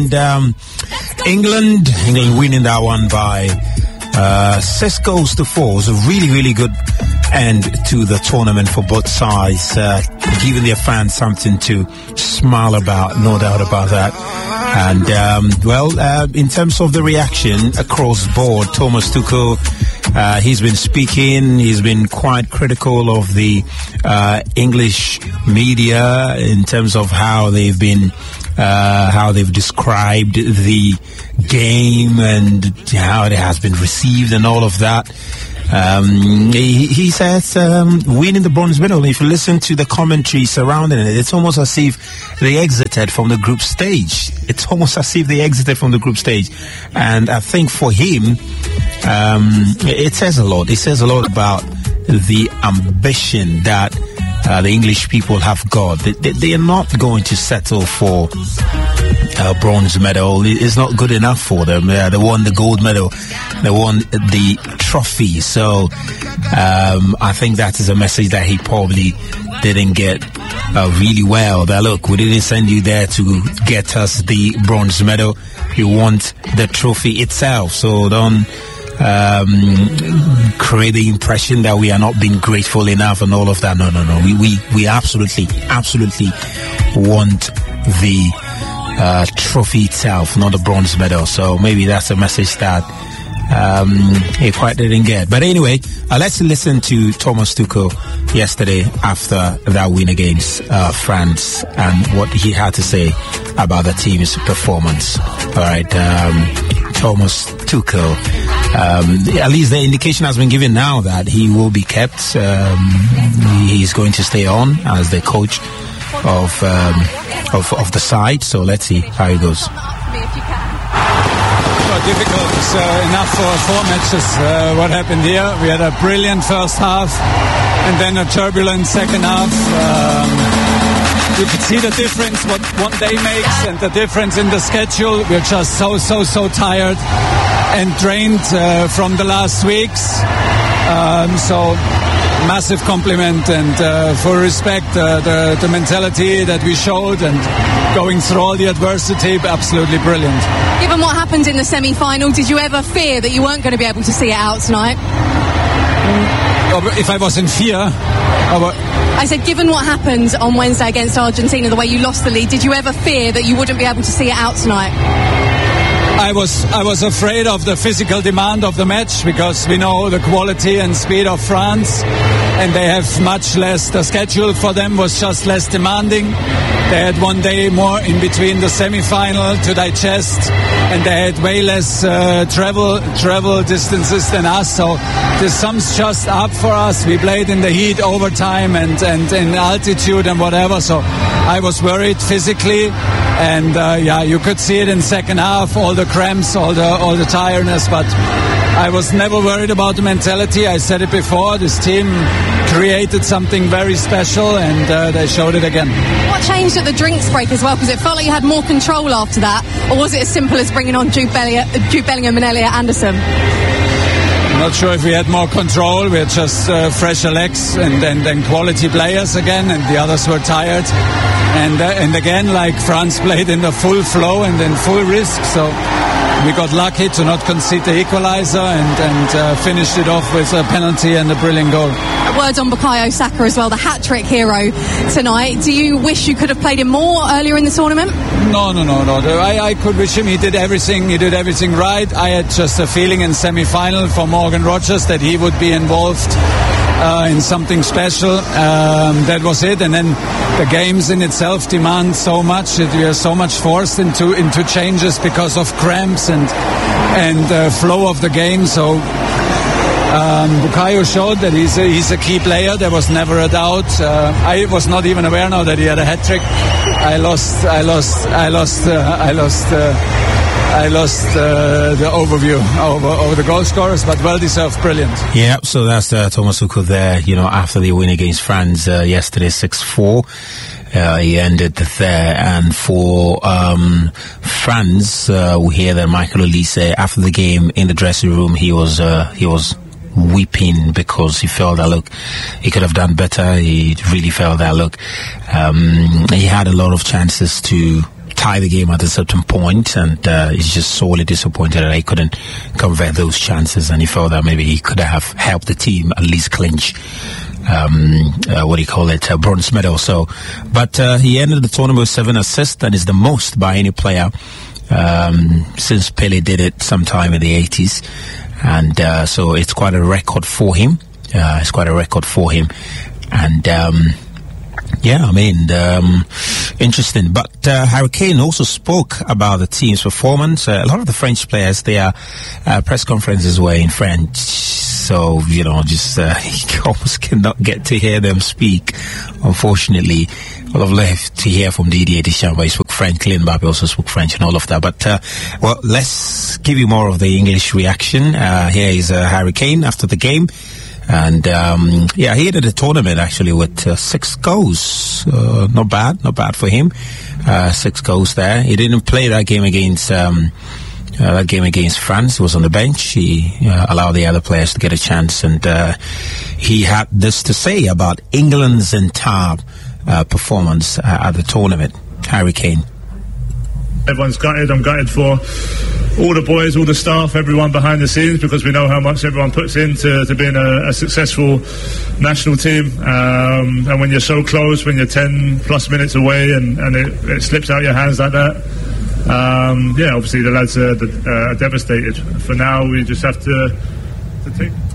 And England winning that one by 6-4. It was a really, really good end to the tournament for both sides, giving their fans something to smile about, no doubt about that. And in terms of the reaction across board, Thomas Tuchel, he's been speaking. He's been quite critical of the English media in terms of how they've described the game and how it has been received and all of that. He says winning the bronze medal, if you listen to the commentary surrounding it, it's almost as if they exited from the group stage. And I think for him, it says a lot. It says a lot about the ambition that the English people have got. They are not going to settle for a bronze medal. It's not good enough for them. They won the gold medal. They won the trophy. So I think that is a message that he probably didn't get really well. That, look, we didn't send you there to get us the bronze medal. You want the trophy itself. So don't create the impression that we are not being grateful enough and all of that. No. We absolutely want the trophy itself, not the bronze medal. So maybe that's a message that he quite didn't get. But anyway, let's listen to Thomas Tuchel yesterday after that win against France and what he had to say about the team's performance. All right, Thomas Tuchel. At least the indication has been given now that he will be kept. He's going to stay on as the coach of the side. So let's see how it goes. Difficult enough for 4 matches. What happened here? We had a brilliant first half and then a turbulent second half. You could see the difference what one day makes and the difference in the schedule. We're just so tired and drained from the last weeks. So massive compliment and full respect, the mentality that we showed and going through all the adversity, absolutely brilliant. Given what happened in the semi-final, did you ever fear that you weren't going to be able to see it out tonight? If I was in fear? I said, given what happened on Wednesday against Argentina, the way you lost the lead, did you ever fear that you wouldn't be able to see it out tonight? I was afraid of the physical demand of the match because we know the quality and speed of France and they have much less. The schedule for them was just less demanding. They had 1 day more in between the semi-final to digest and they had way less travel distances than us. So this sums just up for us. We played in the heat, overtime and in altitude and whatever. So I was worried physically. And you could see it in second half, all the cramps, all the tiredness, but I was never worried about the mentality. I said it before, this team created something very special and they showed it again. What changed at the drinks break as well? Because it felt like you had more control after that, or was it as simple as bringing on Jude Bellingham and Elliot Anderson? I'm not sure if we had more control. We had just fresher legs and then quality players again, and the others were tired. And again, like France played in the full flow and in full risk, so we got lucky to not concede the equaliser and finished it off with a penalty and a brilliant goal. A word on Bukayo Saka as well, the hat-trick hero tonight. Do you wish you could have played him more earlier in the tournament? No. I could wish him. He did everything right. I had just a feeling in semi-final for Morgan Rogers that he would be involved in something special. That was it. And then the games in itself demand so much that we are so much forced into changes because of cramps and flow of the game. So Bukayo showed that he's a key player. There was never a doubt. I was not even aware now that he had a hat trick. I lost the overview over the goal scorers, but well deserved, brilliant. Yeah, so that's Thomas Tuchel there. After the win against France yesterday, 6-4. He ended there, and for France, we hear that Michael Olise after the game in the dressing room, he was weeping because he felt that, look, he could have done better. He really felt that, look, he had a lot of chances to tie the game at a certain point, and he's just sorely disappointed that he couldn't convert those chances, and he felt that maybe he could have helped the team at least clinch bronze medal. So, but he ended the tournament with 7 assists, and is the most by any player since Pele did it sometime in the 80s, and so it's quite a record for him. And interesting. But Harry Kane also spoke about the team's performance. A lot of the French players, their press conferences were in French, so you almost cannot get to hear them speak. Unfortunately, I'll have left to hear from Didier Deschamps. He spoke French. Kylian Mbappe also spoke French and all of that. But let's give you more of the English reaction. Here is Harry Kane after the game. And he ended the tournament actually with 6 goals. Not bad for him. 6 goals there. He didn't play that game against France. He was on the bench. He allowed the other players to get a chance, and he had this to say about England's entire performance at the tournament. Harry Kane. Everyone's gutted. I'm gutted for all the boys, all the staff, everyone behind the scenes, because we know how much everyone puts into being a successful national team. And when you're so close, when you're 10 plus minutes away and it slips out your hands like that, obviously the lads are devastated. For now, we just have to take